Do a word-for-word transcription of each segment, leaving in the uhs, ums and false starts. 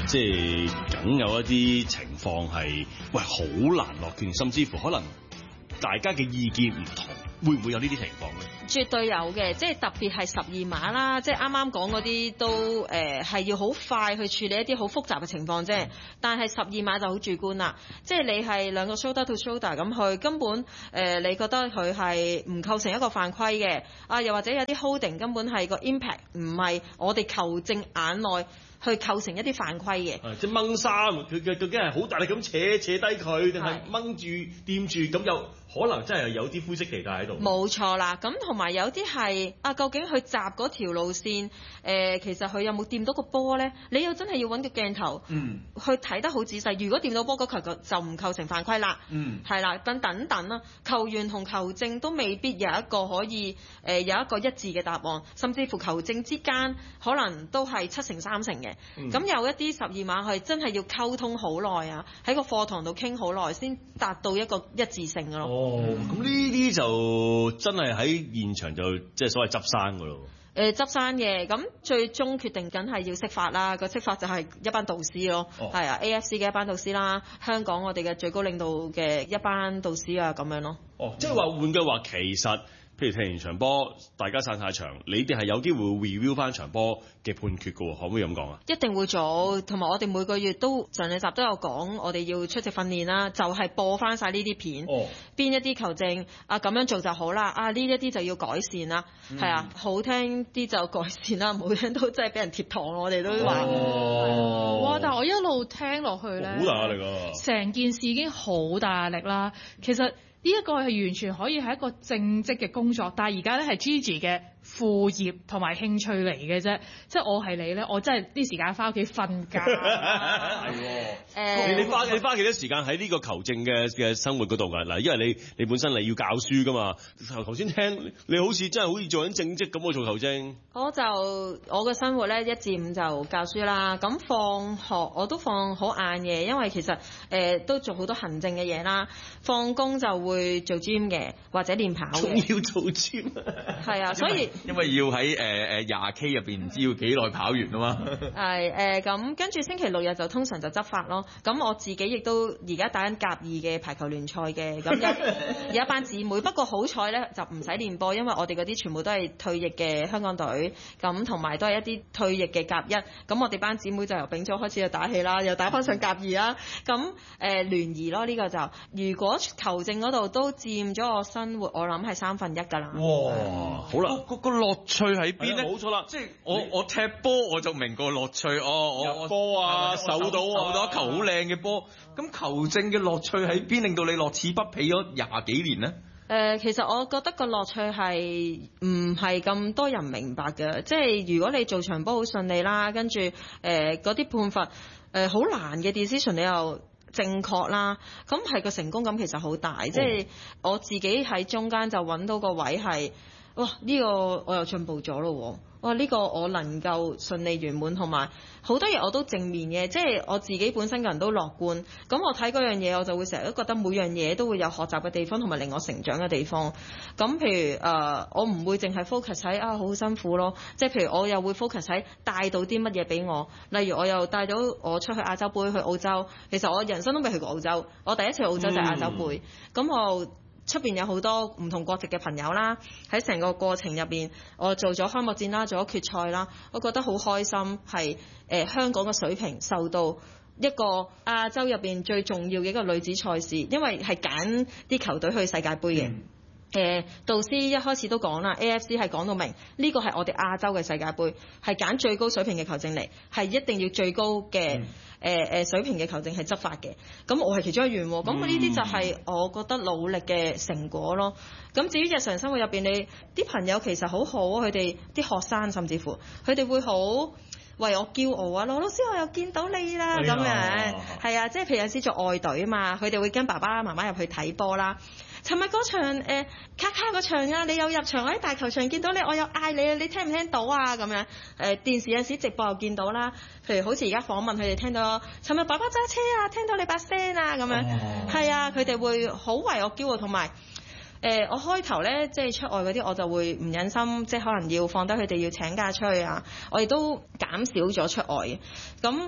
即係梗有一啲情況係喂好難落決定，甚至乎可能大家嘅意見唔同，會唔會有呢啲情況咧？ 絕對有嘅，即係特別係十二碼啦，即係啱啱講嗰啲都誒係、呃、要好快去處理一啲好複雜嘅情況啫。但係十二碼就好主觀啦，即係你係兩個 shoulder to shoulder 咁去，根本誒、呃、你覺得佢係唔構成一個犯規嘅啊，又或者有啲 holding 根本係個 impact 唔係我哋球證眼內去構成一啲犯規嘅， 即係掹衫，佢嘅究竟係好大力咁扯扯低佢，定係掹住掂住咁，有可能真係有啲灰色地帶喺度。冇錯啦，咁同埋有啲係啊，究竟佢閘嗰條路線，誒、呃、其實佢有冇掂到個波咧？你又真係要揾個鏡頭，嗯，去睇得好仔細。如果掂到波嗰球就唔構成犯規啦，嗯，係啦，等等等啦，球員同球證都未必有一個可以誒、呃、有一個一致嘅答案，甚至乎球證之間可能都係七成三成嘅。咁、嗯、有一啲十二碼係真係要溝通好耐啊，喺個課堂度傾好耐先達到一個一致性嘅咯。 哦，咁呢啲就真係喺現場就即係所謂執生㗎咯。 誒執生嘅，咁最終決定緊係要釋法啦。個釋法就係一班導師咯，係、哦、啊 A F C 嘅一班導師啦，香港我哋嘅最高領導嘅一班導師啊，咁樣咯。哦，即係話換句話，其實譬如踢完場波，大家散晒場，你哋係有機會 review 翻場波嘅判決㗎喎，可唔可以咁講啊？一定會做，同埋我哋每個月都上兩集都有講，我哋要出席訓練啦，就係、是、播翻晒呢啲片，邊、哦、一啲球證啊咁樣做就好啦，啊呢一啲就要改善啦，係、嗯、啊，好聽啲就改善啦，唔好聽都真係俾人貼堂，我哋都話。 哦，哇！但係我一路聽落去咧，好大壓力啊！成件事已經好大壓力啦，其實。呢、這、一個係完全可以係一個正職嘅工作，但係而家咧係 Gigi 嘅副業同埋興趣嚟嘅啫。即係我係你咧，我真係啲時間翻屋企瞓覺。係喎，你你花你花幾多時間喺呢個球證嘅嘅生活嗰度㗎？嗱，因為你你本身你要教書㗎嘛。頭頭先聽你好似真係好似做緊正職咁喎，做球證。我就我嘅生活咧一至五就教書啦。咁放學我都放好晏嘅，因為其實誒、呃、都做好多行政嘅嘢啦。放工就會。會做 gym 嘅或者練跑嘅，仲要做 gym 係啊，所以因為要喺誒誒廿 K 入邊唔知要幾耐跑完啊嘛。係誒咁跟住星期六日就通常就執法咯。咁我自己亦都而家打緊甲二嘅排球聯賽嘅，咁有有一班姊妹。不過好彩咧就唔使練波，因為我哋嗰啲全部都係退役嘅香港隊，咁同埋都係一啲退役嘅甲一。咁我哋班姊妹就由丙組開始就打起啦，又打翻上甲二啦。咁誒聯誼咯，呢、這個就如果球證嗰度都佔咗我生活，我諗係三分一㗎啦。哇，好啦，個個樂趣喺邊咧？冇錯啦，即係我我踢波我就明個樂趣哦，我我波啊，手到啊，手到一球好靚嘅波。咁球證嘅樂趣喺邊，令到你樂此不疲咗廿幾年咧？誒、呃，其實我覺得個樂趣係唔係咁多人明白嘅，即係如果你做場波好順利啦，跟住誒嗰啲判罰誒好難嘅 decision 你又正確啦，咁係個成功感其實好大，即、哦、係、就是、我自己喺中間就揾到個位係，哇呢、這個我又進步咗咯，哇呢、這個我能夠順利圓滿，同埋好多嘢我都正面嘅，即、就、係、是、我自己本身個人都樂觀，咁我睇嗰樣嘢我就會成日都覺得每樣嘢都會有學習嘅地方同埋令我成長嘅地方。咁譬如誒、呃，我唔會淨係 focus 喺啊好辛苦咯，即係譬如我又會 focus 喺帶到啲乜嘢俾我，例如我又帶到我出去亞洲杯去澳洲，其實我人生都未去過澳洲，我第一次去澳洲就係亞洲杯，咁、嗯、我出邊有好多唔同國籍嘅朋友啦，喺成個過程入邊，我做咗開幕戰啦，做咗決賽啦，我覺得好開心，係誒、呃、香港嘅水平受到一個亞洲入邊最重要嘅一個女子賽事，因為係揀啲球隊去世界盃嘅。嗯誒、呃、導師一開始都講啦 ，A F C 係講到明，呢個係我哋亞洲嘅世界盃，係揀最高水平嘅球證嚟，係一定要最高嘅誒誒水平嘅球證係執法嘅。咁我係其中一員喎，咁呢啲就係我覺得努力嘅成果咯。咁至於日常生活入邊，你啲朋友其實好好，佢哋啲學生甚至乎佢哋會好為我驕傲啊！羅老師我又見到你啦咁、哎、樣，係啊，即係譬如有陣時做外隊啊嘛，佢哋會跟爸爸媽媽入去睇波啦。尋日嗰場誒、呃、卡卡嗰場啊，你有入場，我喺大球場見到你，我有嗌你啊，你聽唔聽到啊？咁樣誒、呃、電視有時直播又見到啦，譬如好似而家訪問佢哋聽到，尋日爸爸揸車啊，聽到你把聲啊咁樣，係、哦、啊，佢哋會好為我驕傲，同埋誒我開頭咧即係出外嗰啲我就會唔忍心，即係可能要放低佢哋要請假出去啊，我亦都減少咗出外嘅，咁。誒、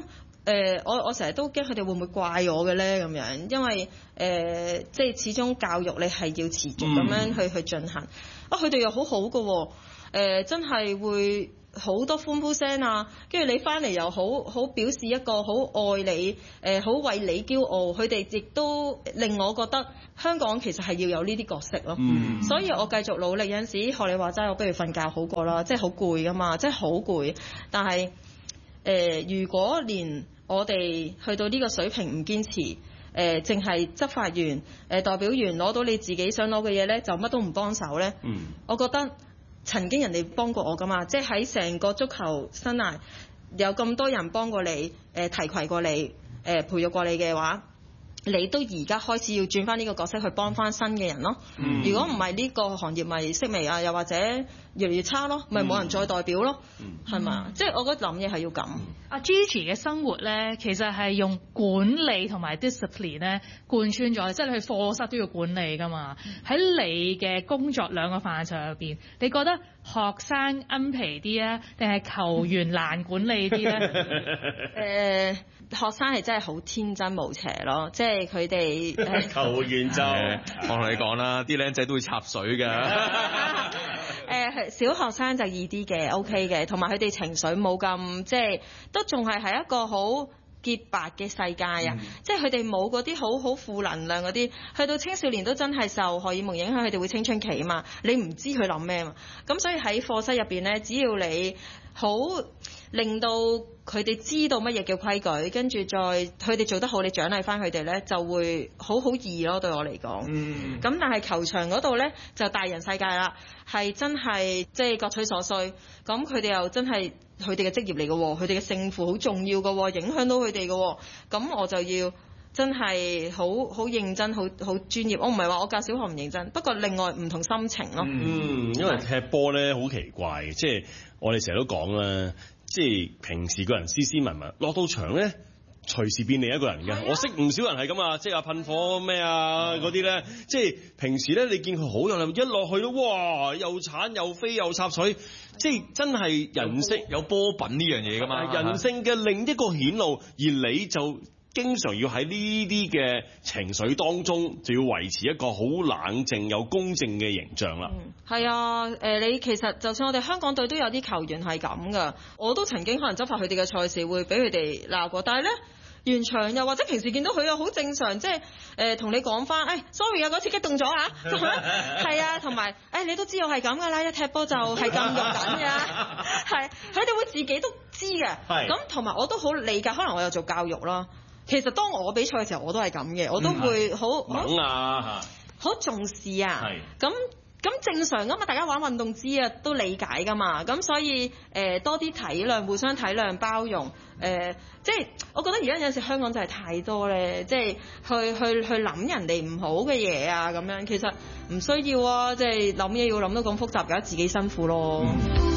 呃，我我成日都驚佢哋會唔會怪我嘅咧咁樣，因為誒、呃、即係始終教育你係要持續咁樣去、嗯、去進行。啊，佢哋又好好㗎喎，誒真係會好多歡呼聲啊，跟住你翻嚟又好好表示一個好愛你，誒好為你驕傲。佢哋亦都令我覺得香港其實係要有呢啲角色咯。嗯、所以我繼續努力。有陣時學你話齋，我不如瞓覺好過啦，即係好攰㗎嘛，即係好攰。但係誒、呃，如果連我哋去到呢個水平唔堅持，誒淨係執法員、誒、呃、代表員攞到你自己想攞嘅嘢咧，就乜都唔幫手咧。嗯、我覺得曾經人哋幫過我噶嘛，即係喺成個足球生涯有咁多人幫過你，誒、呃、提攜過你，誒、呃、培育過你嘅話，你都而家開始要轉翻呢個角色去幫翻新嘅人咯。嗯、如果唔係呢個行業咪式微啊，又或者越嚟越差咯，咪冇人再代表咯，係嘛、嗯？即係、就是、我覺得諗嘢係要咁。阿 Gigi 嘅生活咧，其實係用管理同埋 discipline 咧貫穿咗，即係你去課室都要管理㗎嘛。喺、嗯、你嘅工作兩個範疇入邊，你覺得學生奀皮啲啊，定係球員難管理啲咧？ 誒、呃，學生係真係好天真無邪咯，即係佢哋球員就我同你講啦，啲僆仔都會插水㗎。 誒、呃、小學生就易啲嘅 ，OK 嘅，同埋佢哋情緒冇咁，即係都仲係係一個好潔白嘅世界啊！嗯、即係佢哋冇嗰啲好好負能量嗰啲，去到青少年都真係受荷爾蒙影響，佢哋會青春期啊嘛，你唔知佢諗咩嘛，咁所以喺課室入邊咧，只要你好令到佢哋知道乜嘢叫規矩，跟住再佢哋做得好，你獎勵翻佢哋咧，就會好好易咯。對我嚟講，咁、嗯、但係球場嗰度咧就大人世界啦，係真係即係各取所需。咁佢哋又真係佢哋嘅職業嚟嘅喎，佢哋嘅勝負好重要嘅喎，影響到佢哋嘅喎。咁我就要真係好好認真，好好專業。我唔係話我教小學唔認真，不過另外唔同心情咯。 嗯，因為踢波咧好奇怪嘅，即係我哋成日都講啦。即係平時個人斯斯文文，落到場咧隨時變另一個人嘅。啊、我識唔少人係咁啊，即係啊噴火咩啊嗰啲咧。即係平時咧，你見佢好有力，一落去都哇又鏟又飛又插水，即係真係人性有波品呢樣嘢㗎嘛。 人性嘅另一個顯露，而你就經常要喺呢啲嘅情緒當中，就要維持一個好冷靜又公正嘅形象啦。 嗯，係啊，誒、呃，你其實就算我哋香港隊都有啲球員係咁噶，我都曾經可能執法佢哋嘅賽事會俾佢哋鬧過，但係咧完場又或者平時見到佢又好正常，即係誒同你講翻，誒 sorry 啊嗰次激動咗啊，係啊，同埋誒你都知我係咁噶啦，一踢波就係咁肉緊㗎，係佢哋會自己都知嘅，咁同埋我都好理解，可能我有做教育啦。其實當我比賽嘅時候，我都係咁嘅，我都會好好好重視啊。咁咁正常噶嘛，大家玩運動知啊，都理解噶嘛。咁所以誒、呃、多啲體諒，互相體諒包容。誒、呃、即係我覺得而家有陣時香港就係太多咧，即係去去去諗人哋唔好嘅嘢啊咁樣，其實唔需要啊。即係諗嘢要諗到咁複雜，搞自己辛苦咯。嗯